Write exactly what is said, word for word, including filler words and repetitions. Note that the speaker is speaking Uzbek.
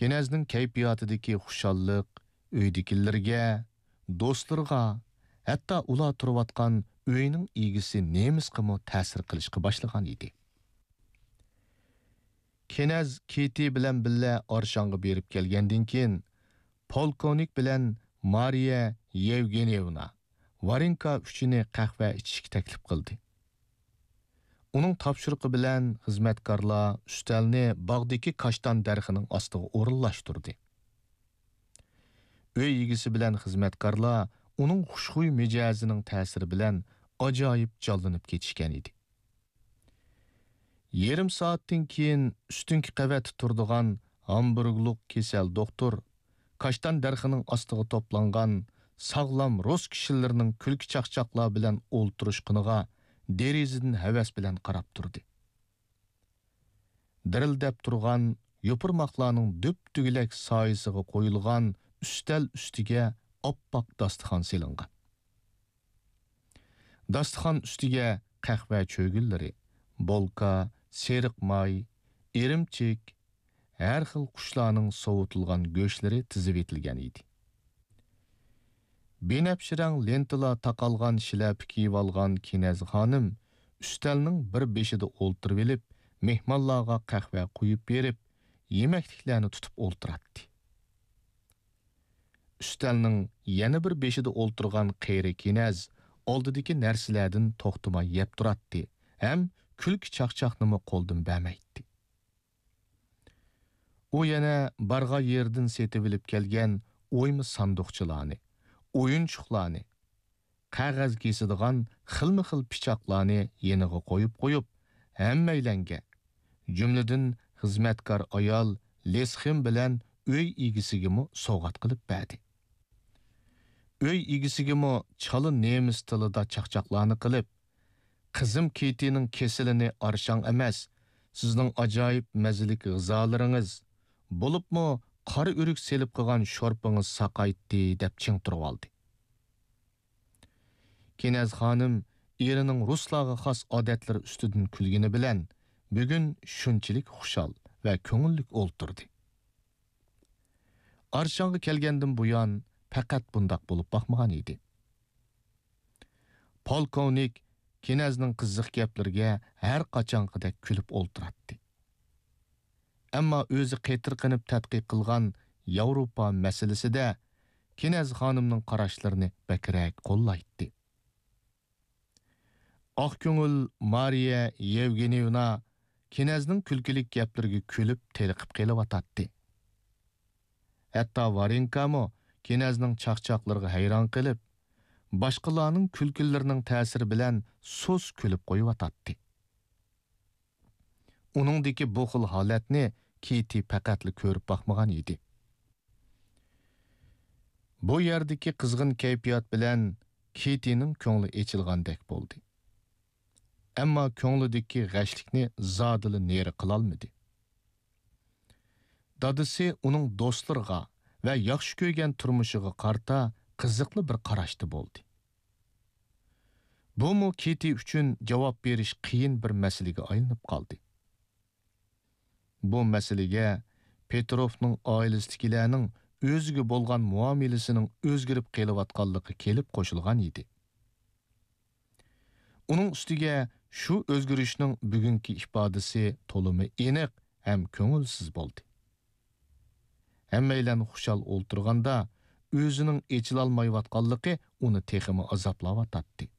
Kenezning kayfiyatidagi xushalliq uydagilarga, do'stlarga, hatto ular turayotgan uyning egisi nemisqimi ta'sir qilishga boshlagan edi. Kenez Kiti bilan billa Orshonga berib kelgandan keyin polkovnik bilan Mariya Yevgeniyevna Varenka uchun qahva ichishga taklif qildi. Uning topshiriqi bilan xizmatkorlar ustalni bog'dagi kashtan darxining ostiga o'rinlashtirdi. Uy egisi bilan xizmatkorlar uning xushxuy mijozining ta'siri bilan ajoyib jallanib ketishgan edi. Yarim soatdan keyin ustunki qavatda turadigan Hamburglik kasal doktor kashtan darxining ostiga to'plangan sog'lom rus kishilarining kulki chaqchaqlar bilan o'ltirishqiniga derizidan havas bilan qarab turdi. Dirildab turgan yopirmoqlarning düp-tugilak soyisiga qo'yilgan ustal ustiga oppoq dasturxon selingan. Dasturxon ustiga qahva cho'gillari, bolka, seriq may, erimchik, har xil qushlarning sovutilgan go'shtlari tizib etilgan edi. Benapshirang lentila taqalgan shilap kiyib olgan Kenez xonim ustalning bir beshida o'ltirib olib, mehmonlarga qahva quyib berib, yemekliklarni tutib o'ltiratdi. Ustalning yana bir beshida o'ltirgan qeyri Kenez oldidagi narsalardan to'xtamay yeb turatdi, ham kulki chaqchaqnimi qo'ldan bermaydi. U yana barga yerdan setib olib kelgan o'ymi sanduqchilarni, o'yinchoqlarni, qog'oz kesadigan xilma-xil pichoqlarni yeniga qo'yib qo'yib, hammaylanga, jumladan xizmatkor ayol Lesxim bilan uy egisigimi sovg'at qilib berdi. Uy egisigimi chala nemis tilida chaqchaqlarni qilib, qizim Kitining kesilini arshang emas, sizning ajoyib mazalik g'izolaringiz, bo'libmi qora urik selib qilgan sho'rpingiz saqaytdi deb chingtirib oldi. Kenez xonim erining ruslarga xos odatlari ustidan kulgini bilan bugun shunchalik xushal va ko'ngillik o'ltirdi. Arshonga kelgandan buyon faqat bundoq bo'lib boqmagan edi. Polkovnik Kenezning qiziq gaplariga har qachonqidek kulib o'ltiratdi. Ammo o'zi qetirqinib tadqiq qilgan Yevropa masalasida Kenez xonimning qarashlarini bakrak qo'llaydi. Oq ko'ngil Mariya Yevgeniyevna Kenezning kulkilik gaplariga kulib teliqib qelavatdi. Hatto Varenkamo Kenezning chaqchaqlariga hayron qilib, boshqalarning kulkilarining ta'siri bilan so'z kulib qo'yvatdi. Uningdagi bu xil holatni Kiti faqatli ko'rib boqmagan edi. Bu yerdagi qizg'in kayfiyat bilan Kitining ko'ngli echilgandek bo'ldi. Ammo ko'nglidagi g'ashlikni zodili neri qilolmadi. Dadisi uning do'stlariga va yaxshi ko'rgan turmushiga qarta qiziqli bir qarashda bo'ldi. Bu mu Kiti uchun javob berish qiyin bir masalaga aylanib qoldi. Bu masalaga Petrovning oilasidagilarning o'ziga bo'lgan muomalasining o'zgarib qelayotganligi kelib qo'shilgan edi. Uning ustiga shu o'zgarishning bugungi ifodasi to'limi aniq ham ko'ngilsiz bo'ldi. Hammaylar xushal o'ltirganda o'zining echilolmayotganligi uni texmi azoblayotdi.